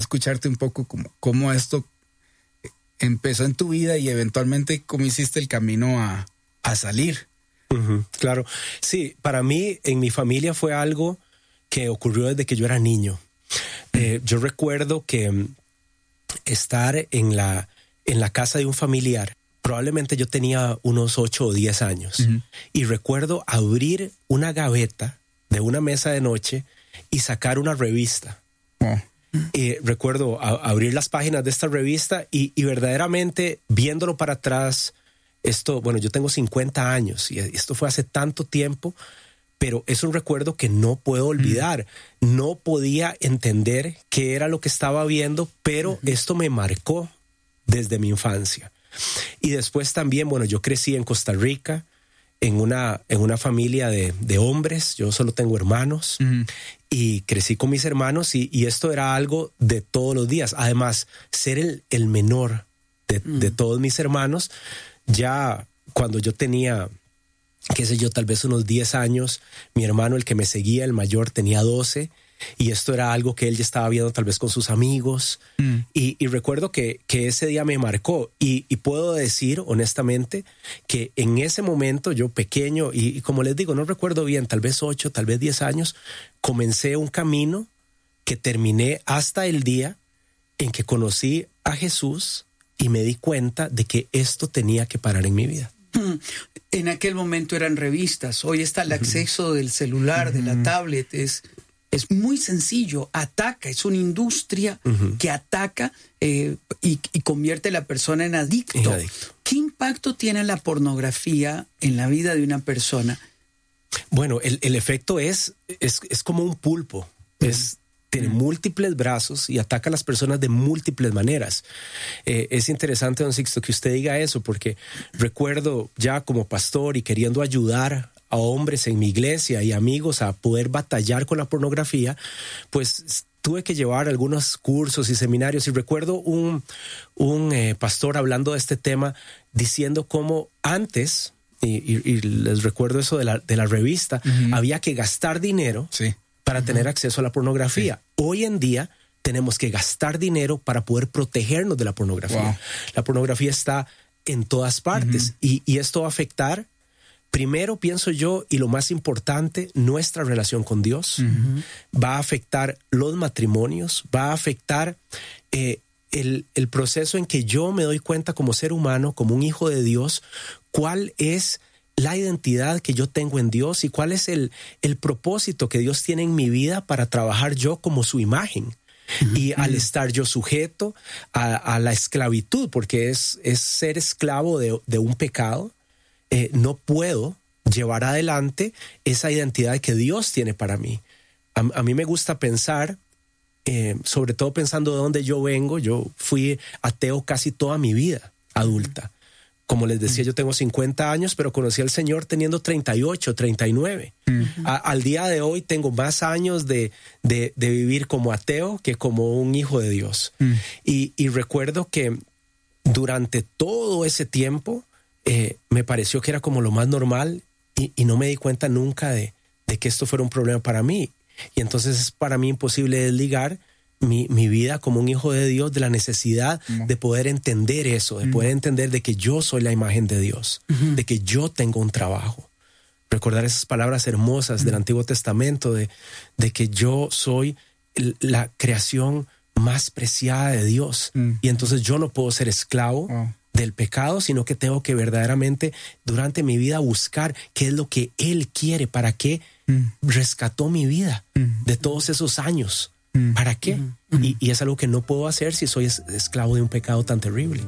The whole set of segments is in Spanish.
escucharte un poco cómo esto empezó en tu vida y eventualmente cómo hiciste el camino a salir. Uh-huh, claro. Sí, para mí, en mi familia fue algo que ocurrió desde que yo era niño. Yo recuerdo que estar en la casa de un familiar, probablemente yo tenía unos 8 o 10 años, uh-huh. Y recuerdo abrir una gaveta de una mesa de noche y sacar una revista. Oh. Recuerdo abrir las páginas de esta revista y verdaderamente viéndolo para atrás, yo tengo 50 años y esto fue hace tanto tiempo, pero es un recuerdo que no puedo olvidar. No podía entender qué era lo que estaba viendo, pero esto me marcó desde mi infancia. Y después también, yo crecí en Costa Rica, en una familia de hombres. Yo solo tengo hermanos, y crecí con mis hermanos y esto era algo de todos los días. Además, ser el menor de todos mis hermanos, ya cuando yo tenía, tal vez unos 10 años, mi hermano, el que me seguía, el mayor, tenía 12, y esto era algo que él ya estaba viendo tal vez con sus amigos. Y recuerdo que ese día me marcó y puedo decir honestamente que en ese momento yo pequeño y como les digo, no recuerdo bien, tal vez 8, tal vez 10 años, comencé un camino que terminé hasta el día en que conocí a Jesús y me di cuenta de que esto tenía que parar en mi vida. En aquel momento eran revistas, hoy está el acceso del celular, de la tablet, es muy sencillo, es una industria que ataca y convierte a la persona en adicto. ¿Qué impacto tiene la pornografía en la vida de una persona? Bueno, el efecto es como un pulpo, tiene múltiples brazos y ataca a las personas de múltiples maneras. Es interesante, don Sixto, que usted diga eso, porque recuerdo ya como pastor y queriendo ayudar a hombres en mi iglesia y amigos a poder batallar con la pornografía, pues tuve que llevar algunos cursos y seminarios, y recuerdo un pastor hablando de este tema, diciendo cómo antes, y les recuerdo eso de la revista, había que gastar dinero para tener acceso a la pornografía. Sí. Hoy en día tenemos que gastar dinero para poder protegernos de la pornografía. Wow. La pornografía está en todas partes y esto va a afectar, primero, pienso yo, y lo más importante, nuestra relación con Dios. Va a afectar los matrimonios, va a afectar el proceso en que yo me doy cuenta como ser humano, como un hijo de Dios, cuál es la identidad que yo tengo en Dios y cuál es el propósito que Dios tiene en mi vida para trabajar yo como su imagen. Y al estar yo sujeto a la esclavitud, porque es ser esclavo de un pecado, no puedo llevar adelante esa identidad que Dios tiene para mí. A mí me gusta pensar, sobre todo pensando de dónde yo vengo. Yo fui ateo casi toda mi vida adulta. Como les decía, yo tengo 50 años, pero conocí al Señor teniendo 38, 39. Al día de hoy tengo más años de vivir como ateo que como un hijo de Dios. Y recuerdo que durante todo ese tiempo me pareció que era como lo más normal y no me di cuenta nunca de que esto fuera un problema para mí. Y entonces es para mí imposible desligar mi vida como un hijo de Dios de la necesidad de poder entender eso, de poder entender de que yo soy la imagen de Dios, de que yo tengo un trabajo. Recordar esas palabras hermosas del Antiguo Testamento de que yo soy la creación más preciada de Dios. Y entonces yo no puedo ser esclavo del pecado, sino que tengo que verdaderamente durante mi vida buscar qué es lo que Él quiere, para qué rescató mi vida de todos esos años. ¿Para qué? Y es algo que no puedo hacer si soy esclavo de un pecado tan terrible.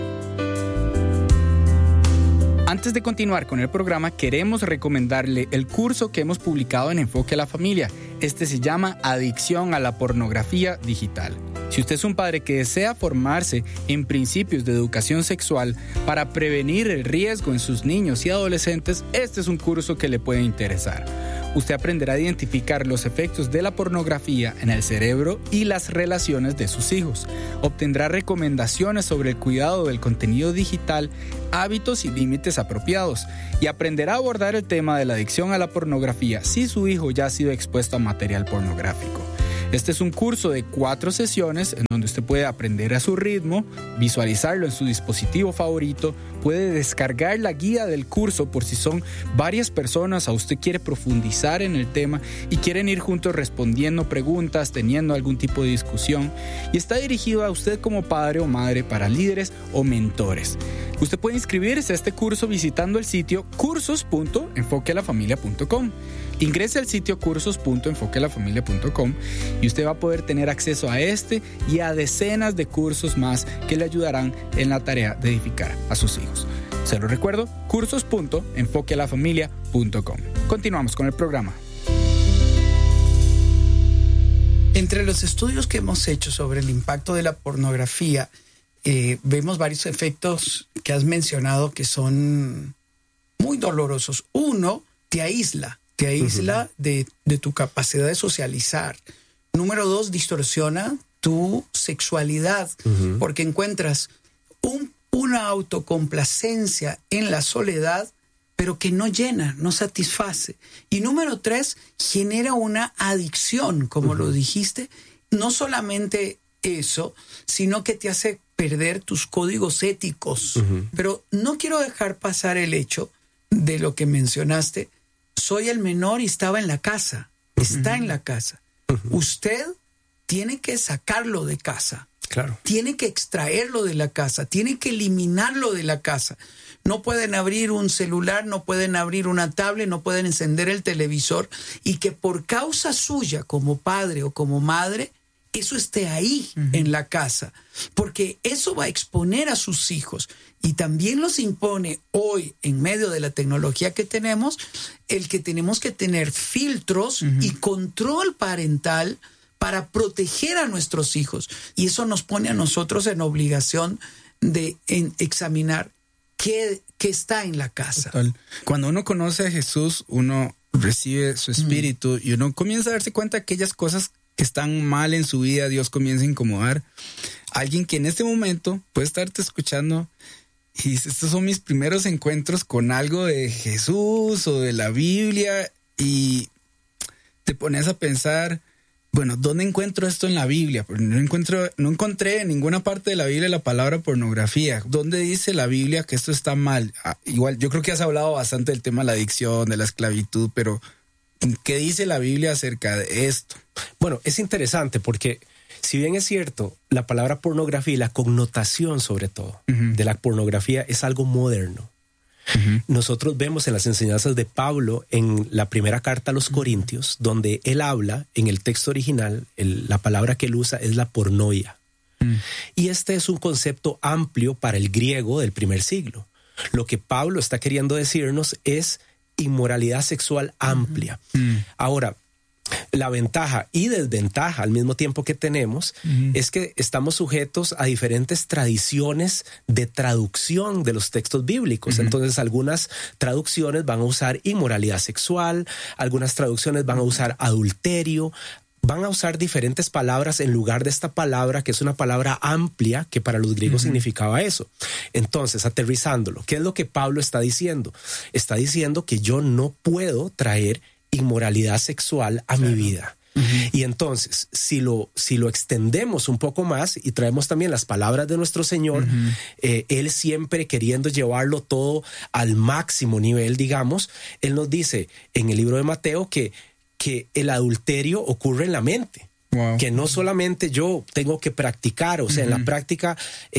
Antes de continuar con el programa, queremos recomendarle el curso que hemos publicado en Enfoque a la Familia. Este se llama Adicción a la Pornografía Digital. Si usted es un padre que desea formarse en principios de educación sexual para prevenir el riesgo en sus niños y adolescentes, este es un curso que le puede interesar. Usted aprenderá a identificar los efectos de la pornografía en el cerebro y las relaciones de sus hijos. Obtendrá recomendaciones sobre el cuidado del contenido digital, hábitos y límites apropiados, y aprenderá a abordar el tema de la adicción a la pornografía si su hijo ya ha sido expuesto a material pornográfico. Este es un curso de 4 sesiones en donde usted puede aprender a su ritmo, visualizarlo en su dispositivo favorito, puede descargar la guía del curso por si son varias personas o usted quiere profundizar en el tema y quieren ir juntos respondiendo preguntas, teniendo algún tipo de discusión, y está dirigido a usted como padre o madre para líderes o mentores. Usted puede inscribirse a este curso visitando el sitio cursos.enfoquealafamilia.com. Ingrese al sitio cursos.enfoquealafamilia.com y usted va a poder tener acceso a este y a decenas de cursos más que le ayudarán en la tarea de edificar a sus hijos. Se lo recuerdo, cursos.enfoquealafamilia.com. Continuamos con el programa. Entre los estudios que hemos hecho sobre el impacto de la pornografía, vemos varios efectos que has mencionado que son muy dolorosos. Uno, te aísla de tu capacidad de socializar. Número 2, distorsiona tu sexualidad, porque encuentras una autocomplacencia en la soledad, pero que no llena, no satisface. Y número 3, genera una adicción, como lo dijiste. No solamente eso, sino que te hace perder tus códigos éticos. Pero no quiero dejar pasar el hecho de lo que mencionaste. Soy el menor y estaba en la casa. Está en la casa. Usted tiene que sacarlo de casa. Claro. Tiene que extraerlo de la casa. Tiene que eliminarlo de la casa. No pueden abrir un celular, no pueden abrir una tablet, no pueden encender el televisor, y que por causa suya, como padre o como madre, eso esté ahí en la casa, porque eso va a exponer a sus hijos, y también los impone hoy, en medio de la tecnología que tenemos, el que tenemos que tener filtros y control parental para proteger a nuestros hijos, y eso nos pone a nosotros en obligación de examinar qué está en la casa. Total. Cuando uno conoce a Jesús, uno recibe su espíritu y uno comienza a darse cuenta de aquellas cosas que están mal en su vida. Dios comienza a incomodar. Alguien que en este momento puede estarte escuchando y dice: estos son mis primeros encuentros con algo de Jesús o de la Biblia, y te pones a pensar, bueno, ¿dónde encuentro esto en la Biblia? No encontré en ninguna parte de la Biblia la palabra pornografía. ¿Dónde dice la Biblia que esto está mal? Igual, yo creo que has hablado bastante del tema de la adicción, de la esclavitud, pero ¿qué dice la Biblia acerca de esto? Bueno, es interesante porque, si bien es cierto, la palabra pornografía y la connotación, sobre todo, de la pornografía es algo moderno. Nosotros vemos en las enseñanzas de Pablo en la primera carta a los Corintios, donde él habla, en el texto original, la palabra que él usa es la pornoia. Y este es un concepto amplio para el griego del primer siglo. Lo que Pablo está queriendo decirnos es inmoralidad sexual amplia. Ahora, la ventaja y desventaja al mismo tiempo que tenemos es que estamos sujetos a diferentes tradiciones de traducción de los textos bíblicos. Entonces, algunas traducciones van a usar inmoralidad sexual, algunas traducciones van a usar adulterio, van a usar diferentes palabras en lugar de esta palabra, que es una palabra amplia, que para los griegos significaba eso. Entonces, aterrizándolo, ¿qué es lo que Pablo está diciendo? Está diciendo que yo no puedo traer inmoralidad sexual a mi vida. Y entonces, si lo extendemos un poco más y traemos también las palabras de nuestro Señor, Él siempre queriendo llevarlo todo al máximo nivel, digamos, Él nos dice en el libro de Mateo que el adulterio ocurre en la mente. Wow. Que no solamente yo tengo que practicar, o sea, en la práctica,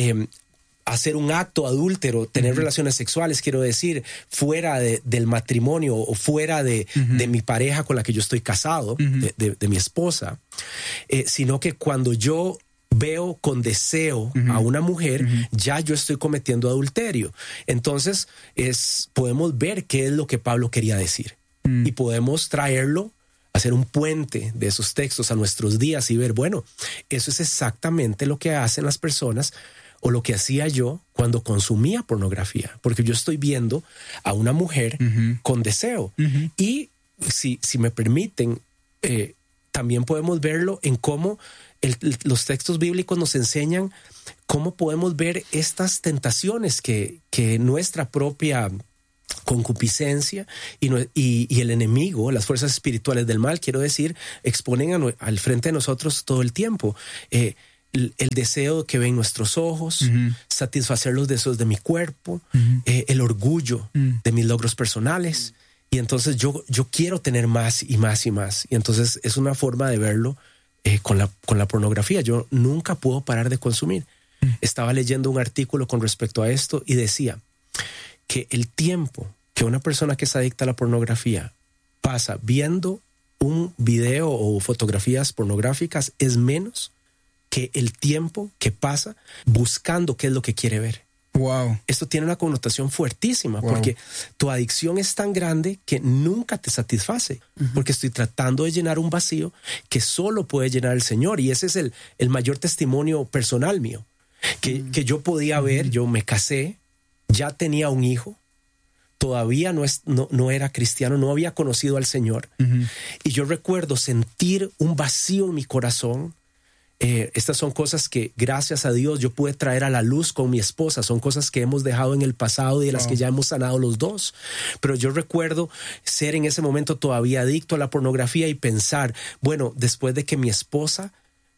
hacer un acto adúltero, tener relaciones sexuales, quiero decir, fuera del matrimonio o fuera de mi pareja con la que yo estoy casado, de mi esposa, sino que cuando yo veo con deseo a una mujer, ya yo estoy cometiendo adulterio. Entonces, podemos ver qué es lo que Pablo quería decir y podemos traerlo, hacer un puente de esos textos a nuestros días y ver, bueno, eso es exactamente lo que hacen las personas o lo que hacía yo cuando consumía pornografía, porque yo estoy viendo a una mujer con deseo. Y si me permiten, también podemos verlo en cómo los textos bíblicos nos enseñan cómo podemos ver estas tentaciones que nuestra propia concupiscencia y el enemigo, las fuerzas espirituales del mal, quiero decir, exponen al frente de nosotros todo el tiempo. El deseo que ven nuestros ojos, satisfacer los deseos de mi cuerpo, el orgullo de mis logros personales. Y entonces yo quiero tener más y más y más. Y entonces es una forma de verlo con la pornografía. Yo nunca puedo parar de consumir. Estaba leyendo un artículo con respecto a esto y decía que el tiempo que una persona que es adicta a la pornografía pasa viendo un video o fotografías pornográficas es menos que el tiempo que pasa buscando qué es lo que quiere ver. Wow. Esto tiene una connotación fuertísima, porque tu adicción es tan grande que nunca te satisface, porque estoy tratando de llenar un vacío que solo puede llenar el Señor, y ese es el mayor testimonio personal mío, que yo podía ver. Yo me casé, ya tenía un hijo, todavía no era cristiano, no había conocido al Señor, y yo recuerdo sentir un vacío en mi corazón. Estas son cosas que, gracias a Dios, yo pude traer a la luz con mi esposa. Son cosas que hemos dejado en el pasado y de las que ya hemos sanado los dos. Pero yo recuerdo ser en ese momento todavía adicto a la pornografía y pensar, bueno, después de que mi esposa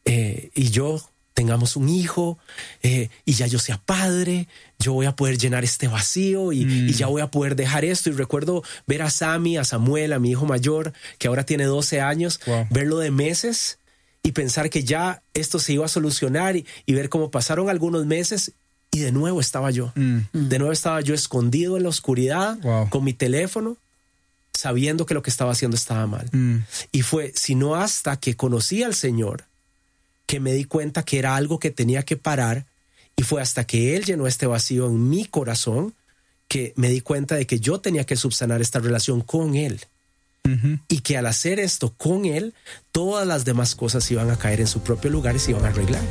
y yo tengamos un hijo y ya yo sea padre, yo voy a poder llenar este vacío y ya voy a poder dejar esto. Y recuerdo ver a Sammy, a Samuel, a mi hijo mayor, que ahora tiene 12 años, verlo de meses y pensar que ya esto se iba a solucionar y ver cómo pasaron algunos meses y de nuevo estaba yo. De nuevo estaba yo escondido en la oscuridad con mi teléfono, sabiendo que lo que estaba haciendo estaba mal. Y fue sino hasta que conocí al Señor que me di cuenta que era algo que tenía que parar, y fue hasta que Él llenó este vacío en mi corazón que me di cuenta de que yo tenía que subsanar esta relación con Él. Y que al hacer esto con Él, todas las demás cosas iban a caer en su propio lugar y se iban a arreglar.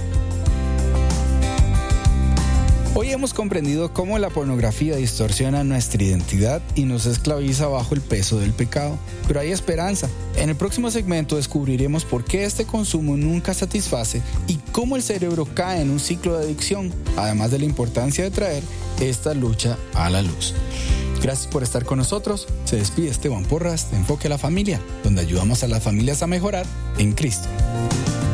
Hoy hemos comprendido cómo la pornografía distorsiona nuestra identidad y nos esclaviza bajo el peso del pecado. Pero hay esperanza. En el próximo segmento descubriremos por qué este consumo nunca satisface y cómo el cerebro cae en un ciclo de adicción, además de la importancia de traer esta lucha a la luz. Gracias por estar con nosotros. Se despide Esteban Porras de Enfoque a la Familia, donde ayudamos a las familias a mejorar en Cristo.